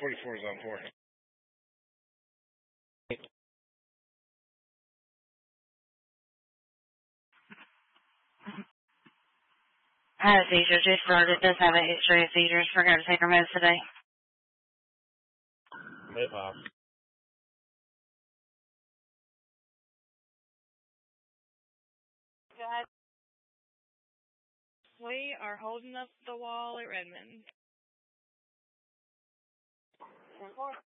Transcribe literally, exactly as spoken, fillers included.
forty-four is on four. I had a seizure. She started, does have a history of seizures. We're going to take her meds today. Hip hop. God. We are holding up the wall at Redmond.